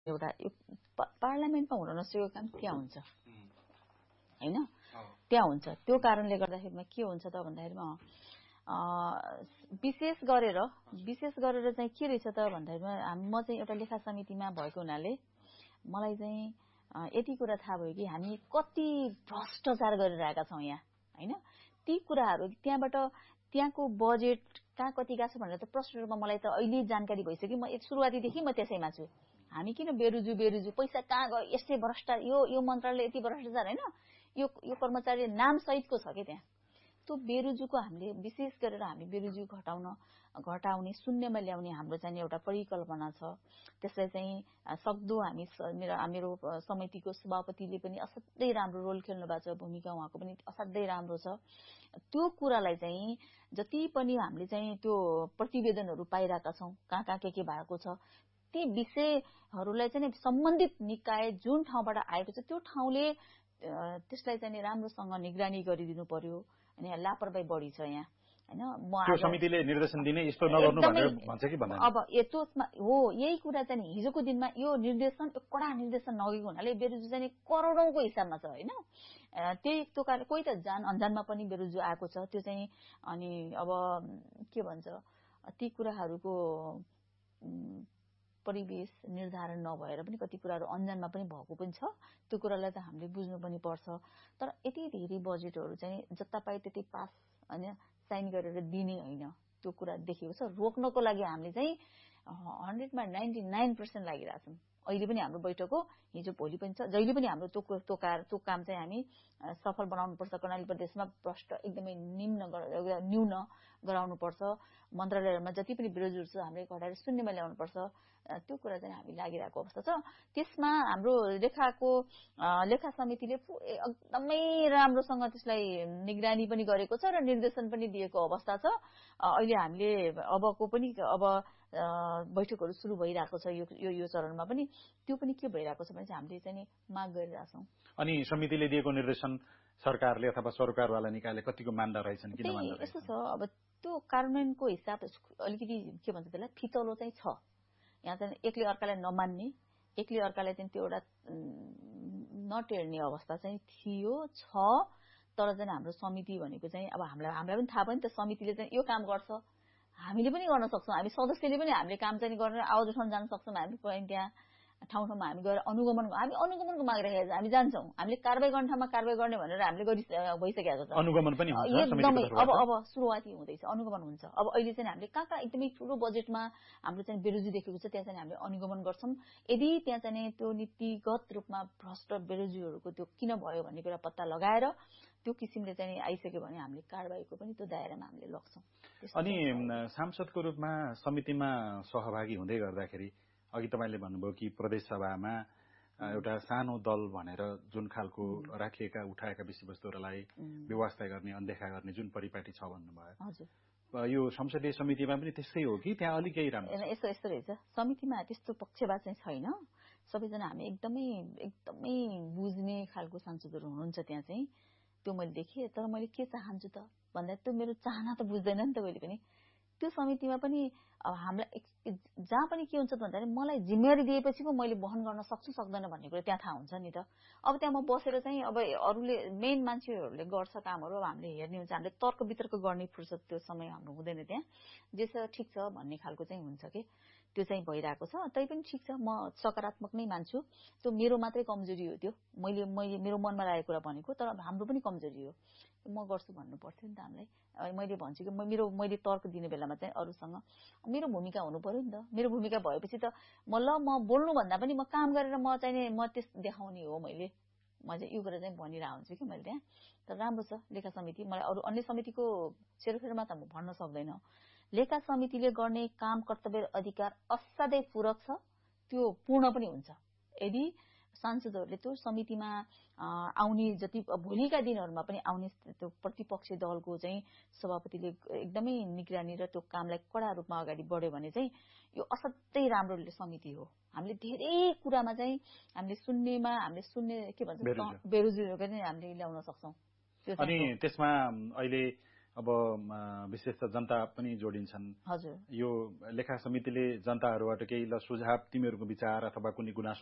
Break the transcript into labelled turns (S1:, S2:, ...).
S1: एउटा पार्लियामेन्टमा हुन नसकेको काम त्यहाँ हुन्छ हैन, त्यहाँ हुन्छ। त्यो कारणले गर्दाखेरिमा के हुन्छ त भन्दाखेरिमा विशेष गरेर चाहिँ के रहेछ त भन्दाखेरिमा म चाहिँ एउटा लेखा समितिमा भएको हुनाले मलाई चाहिँ यति कुरा थाहा भयो कि हामी कति भ्रष्टाचार गरिरहेका छौँ यहाँ हैन। ती कुराहरू त्यहाँको बजेट कहाँ कति गएको छ भनेर त प्रष्ट रूपमा मलाई त अहिले जानकारी भइसक्यो। म सुरुवातीदेखि म त्यसैमा छु। हामी किन बेरुजु पैसा कहाँ गयो, यसै भ्रष्टाचार, यो मन्त्रालय यति भ्रष्टाचार हैन, यो कर्मचारी नाम सहितको छ के त्यहाँ। त्यो बेरुजुको हामीले विशेष गरेर हामी बेरुजु घटाउने शून्यमा ल्याउने हाम्रो चाहिँ एउटा परिकल्पना छ। त्यसलाई चाहिँ सक्दो हामी मेरो समितिको सभापतिले पनि असाध्यै राम्रो रोल खेल्नु भएको छ, भूमिका उहाँको पनि असाध्यै राम्रो छ। त्यो कुरालाई चाहिँ जति पनि हामीले चाहिँ त्यो प्रतिवेदनहरू पाइरहेका छौँ कहाँ कहाँ के भएको छ, ती विषयहरूलाई चाहिँ सम्बन्धित निकाय जुन ठाउँबाट आएको छ त्यो ठाउँले त्यसलाई चाहिँ राम्रोसँग निगरानी गरिदिनु पर्यो। अनि लापरवाही बढी छ यहाँ हैन।
S2: त्यो समितिले निर्देशन दिने यस्तो नगर्नु भनेर भन्छ कि भन्दैन।
S1: अब यतोमा हो यही कुरा चाहिँ हिजोको दिनमा यो निर्देशन कडा निर्देशन नगएको हुनाले बेरुजु चाहिँ करोडौंको हिसाबमा छ हैन। त्यही त्यो कारण कोही त जान अन्जानमा पनि बेरुजु आएको छ त्यो चाहिँ। अनि अब के भन्छ ती कुराहरूको परिवेश निर्धारण नभएर पनि कति कुराहरू अन्जानमा पनि भएको पनि छ। त्यो कुरालाई त हामीले बुझ्नु पनि पर्छ। तर यति धेरै बजेटहरू चाहिँ जता पाए त्यति पास हैन साइन गरेर दिने हैन, त्यो कुरा देखेको छ। रोक्नको लागि हामीले चाहिँ 100 मा 99% लागिरहेछौँ। अहिले पनि हाम्रो बैठक हो, हिजो भोलि पनि छ, जहिले पनि हाम्रो त्यो काम चाहिँ हामी सफल बनाउनुपर्छ। कर्णाली प्रदेशमा भ्रष्ट एकदमै न्यून गराउनुपर्छ। मन्त्रालयहरूमा जति पनि बेरोजगार छ हामीले घटाएर शून्यमा ल्याउनुपर्छ। त्यो कुरा चाहिँ हामी लागिरहेको अवस्था छ। त्यसमा हाम्रो लेखा समितिले एकदमै राम्रोसँग त्यसलाई निगरानी पनि गरेको छ र निर्देशन पनि दिएको अवस्था छ। अहिले हामीले अबको पनि बैठकहरू सुरु भइरहेको छ यो चरणमा पनि। त्यो पनि के भइरहेको छ भने चाहिँ हामीले चाहिँ माग गरिरहेछौँ।
S2: अनि समितिले दिएको निर्देशन सरकारले अथवा सरकारवाला निकायले कतिको मान्दा रहेछन्, किन मान्दा रहेछन्?
S1: यस्तो छ, अब त्यो कार्यान्वयनको हिसाब अलिकति के भन्छ त्यसलाई फितलो चाहिँ छ। यहाँ चाहिँ एकले अर्कालाई नमान्ने, एकले अर्कालाई चाहिँ त्यो एउटा नटेर्ने अवस्था चाहिँ थियो छ। तर चाहिँ हाम्रो समिति भनेको चाहिँ अब हामीलाई पनि थाहा भयो नि त, समितिले चाहिँ यो काम गर्छ, हामीले पनि गर्न सक्छौँ। हामी सदस्यले पनि हामीले काम चाहिँ गरेर आवाज उठाउन जान सक्छौँ। हामी त्यहाँ ठाउँमा हामी गएर अनुगमनको माग राखेका छौँ। हामी जान्छौँ, हामीले कारबाही गर्ने ठाउँमा कारबाही गर्ने भनेर हामीले भइसकेको छ।
S2: अनुगमन पनि हुन्छ
S1: एकदमै। अब सुरुवाती हुँदैछ, अनुगमन हुन्छ। अब अहिले चाहिँ हामीले कहाँ एकदमै ठुलो बजेटमा हाम्रो चाहिँ बेरोजी देखेको छ, त्यहाँ चाहिँ हामीले अनुगमन गर्छौँ। यदि त्यहाँ चाहिँ त्यो नीतिगत रूपमा भ्रष्ट बेरोजीहरूको त्यो किन भयो भन्ने कुरा पत्ता लगाएर त्यो किसिमले चाहिँ आइसक्यो भने हामीले कारबाहीको पनि त्यो दायरामा हामीले लग्छौँ।
S2: अनि सांसदको रूपमा समितिमा सहभागी हुँदै गर्दाखेरि अघि तपाईले भन्नुभयो कि प्रदेश सभामा एउटा सानो दल भनेर जुन खालको राखिएका उठाएका विषयवस्तुहरूलाई व्यवस्था गर्ने, अनदेखा गर्ने जुन परिपाटी छ भन्नुभयो।
S1: हजुर,
S2: यो संसदीय समितिमा पनि त्यस्तै हो कि त्यहाँ अलि केही राम्रो?
S1: यस्तो रहेछ, समितिमा त्यस्तो पक्षपात चाहिँ छैन। सबैजना हामी एकदमै बुझ्ने खालको सांसदहरू हुनुहुन्छ त्यहाँ चाहिँ। त्यो मैले देखेँ। तर मैले के चाहन्छु त भन्दा त्यो मेरो चाहना त बुझ्दैन नि त कहिले पनि। त्यो समितिमा पनि अब हामीलाई जहाँ पनि के हुन्छ भन्दाखेरि मलाई जिम्मेवारी दिएपछि पो मैले वहन गर्न सक्छु सक्दैन भन्ने कुरा त्यहाँ थाहा हुन्छ नि त। अब त्यहाँ म बसेर चाहिँ अब अरूले मेन मान्छेहरूले गर्छ कामहरू, अब हामीले हेर्ने हुन्छ। हामीले तर्क वितर्क गर्ने फुर्सद त्यो समय हाम्रो हुँदैन त्यहाँ। जे छ ठिक छ भन्ने खालको चाहिँ हुन्छ कि त्यो चाहिँ भइरहेको छ। तै पनि ठिक छ, म सकारात्मक नै मान्छु। त्यो मेरो मात्रै कमजोरी हो। त्यो मैले मेरो मनमा लागेको कुरा भनेको, तर हाम्रो पनि कमजोरी हो। म गर्छु भन्नु पर्थ्यो नि त हामीलाई। मैले भन्छु कि मैले तर्क दिने बेलामा चाहिँ अरूसँग मेरो भूमिका हुनु पर्यो नि त। मेरो भूमिका भएपछि त म बोल्नु भन्दा पनि म काम गरेर म त्यस देखाउने हो। म चाहिँ यो कुरा चाहिँ भनिरहेको हुन्छु कि मैले त्यहाँ। तर राम्रो छ लेखा समिति। मलाई अरू अन्य समितिको सेरोफेरोमा त म भन्न सक्दैन। लेखा समितिले गर्ने काम कर्तव्य अधिकार असाध्यै पूरक छ, त्यो पूर्ण पनि हुन्छ यदि सांसदहरूले त्यो समितिमा आउने जति भोलिका दिनहरूमा पनि आउने त्यो प्रतिपक्षी दलको चाहिँ सभापतिले एकदमै निगरानी र त्यो कामलाई कडा रूपमा अगाडि बढ्यो भने चाहिँ यो असाध्यै राम्रो समिति हो। हामीले धेरै कुरामा चाहिँ हामीले सुन्ने के भन्छ बेरोजगारी हामीले ल्याउन सक्छौँ।
S2: अनि त्यसमा अहिले अब विशेष त जनता पनि जोडिन्छन्।
S1: हजुर।
S2: यो लेखा समितिले जनताहरूबाट केही सुझाव, तिमीहरूको विचार अथवा कुनै गुनासो